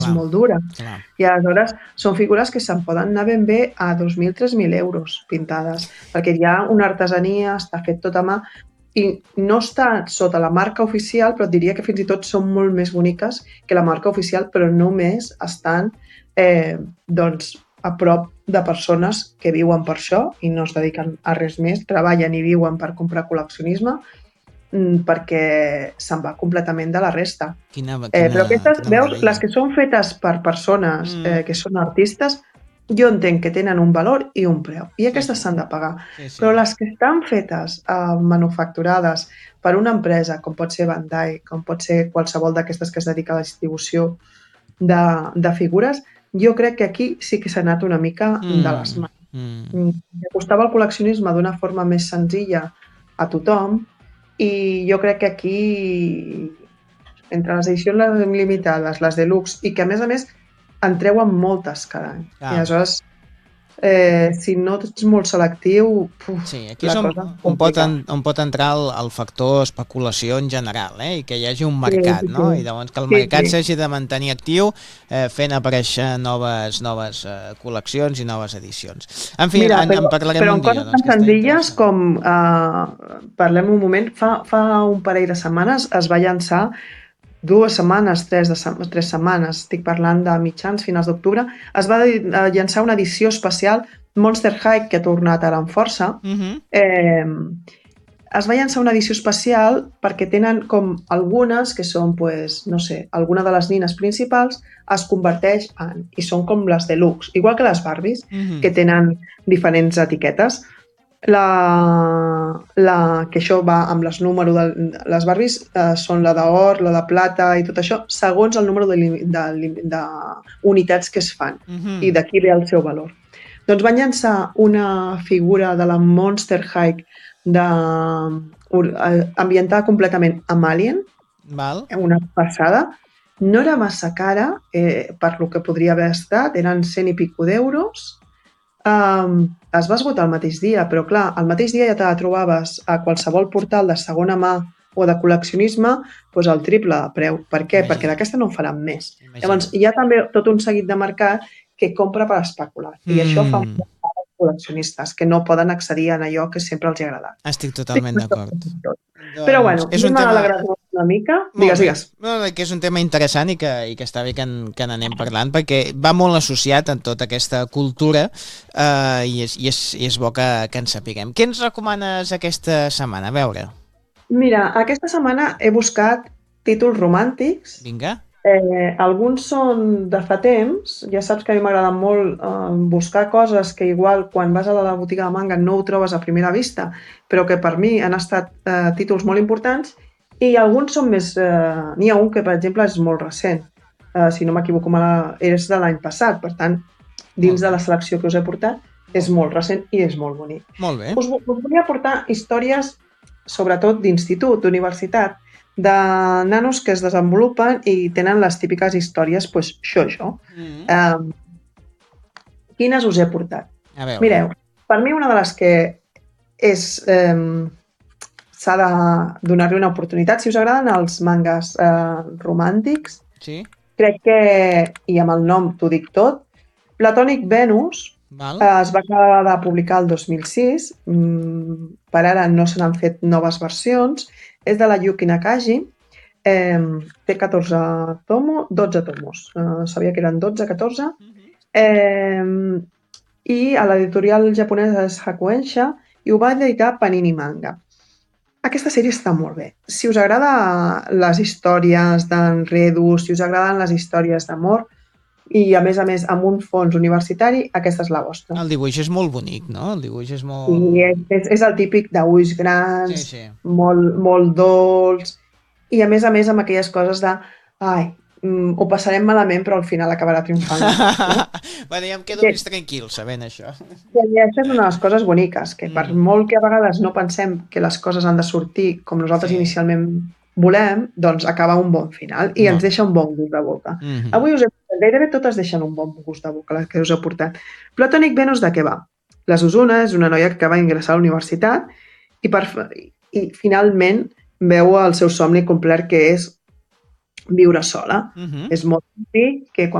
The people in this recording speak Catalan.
és molt dura. I aleshores són figures que se'n poden anar ben bé a 2.000-3.000 euros pintades, perquè hi ha una artesania, està fet tot a mà, i no està sota la marca oficial, però et diria que fins i tot són molt més boniques que la marca oficial, però només estan doncs, a prop de persones que viuen per això i no es dediquen a res més, treballen i viuen per comprar col·leccionisme, perquè se'n va completament de la resta. Però aquestes, veus, les que són fetes per persones que són artistes, jo entenc que tenen un valor i un preu, i aquestes s'han de pagar. Però les que estan fetes, manufacturades per una empresa, com pot ser Bandai, com pot ser qualsevol d'aquestes que es dedica a la distribució de figures, jo crec que aquí sí que s'ha anat una mica de les mans. Acostava el col·leccionisme d'una forma més senzilla a tothom, i jo crec que aquí, entre les edicions limitades, les deluxe, i que a més en treuen moltes cada any. I aleshores, si no ets molt selectiu, aquí és on pot entrar el factor especulació en general, i que hi hagi un mercat, no? I llavors que el mercat s'hagi de mantenir actiu fent aparèixer noves col·leccions i noves edicions. En fi, en parlarem un dia. Però en coses tan senzilles com, parlem un moment, fa un parell de setmanes es va llançar 2 setmanes, 3 setmanes, estic parlant de mitjans, finals d'octubre, es va llançar una edició especial, Monster High, que ha tornat ara amb força. Es va llançar una edició especial perquè tenen com algunes que són, no sé, alguna de les nines principals es converteix i són com les deluxe, igual que les Barbies, que tenen diferents etiquetes. Que això va amb les números de les Barbies, són la d'or, la de plata i tot això, segons el número d'unitats que es fan, i d'aquí ve el seu valor. Doncs van llançar una figura de la Monster High ambientada completament amb Alien, una passada. No era massa cara per lo que podria haver estat, eren 100 i pico d'euros. Es va esgotar el mateix dia, però clar, el mateix dia ja te la trobaves a qualsevol portal de segona mà o de col·leccionisme al triple de preu. Per què? Perquè d'aquesta no en faran més. Llavors, hi ha també tot un seguit de mercat que compra per especular, i això fa molts col·leccionistes que no poden accedir a allò que sempre els ha agradat. Estic totalment d'acord. Però bueno, m'ha alegrat una mica. Digues. Que és un tema interessant i que està bé que n'anem parlant, perquè va molt associat en tota aquesta cultura i és bo que en sapiguem. Què ens recomanes aquesta setmana? A veure. Mira, aquesta setmana he buscat títols romàntics. Vinga. Alguns són de fa temps, ja saps que a mi m'agrada molt buscar coses que igual quan vas a la botiga de manga no ho trobes a primera vista, però que per mi han estat títols molt importants, i alguns són més... N'hi ha un que, per exemple, és molt recent, si no m'equivoco, és de l'any passat, per tant, dins de la selecció que us he portat, és molt recent i és molt bonic. Molt bé. Us volia portar històries, sobretot d'institut, d'universitat, de nanos que es desenvolupen i tenen les típiques històries, això. Quines us he portat? Mireu, per mi una de les que s'ha de donar-li una oportunitat, si us agraden els mangas romàntics, crec que, i amb el nom t'ho dic tot, Platonic Venus es va acabar de publicar el 2006, per ara no se n'han fet noves versions, és de la Yuki Nakagi, té 12 tomos, sabia que eren 12-14, i a l'editorial japonesa és Hakuensha, i ho va dedicar Panini Manga. Aquesta sèrie està molt bé. Si us agrada les històries d'enredos, si us agraden les històries d'amor, i a més amb un fons universitari, aquesta és la vostra. El dibuix és molt bonic, no? El dibuix és molt... Sí, és el típic de ulls grans, molt dolç, i a més amb aquelles coses de ho passarem malament però al final acabarà triomfant. Bueno, ja em quedo més tranquil sabent això. I aquesta és una de les coses boniques, que per molt que a vegades no pensem que les coses han de sortir com nosaltres inicialment volem, doncs acaba un bon final i ens deixa un bon gust de boca. Avui us he portat, gairebé totes deixen un bon gust de boca, les que us he portat. Platonic Venus de què va? La Susuna és una noia que acaba d'ingressar a la universitat i finalment veu el seu somni complet, que és viure sola. És molt senzill que quan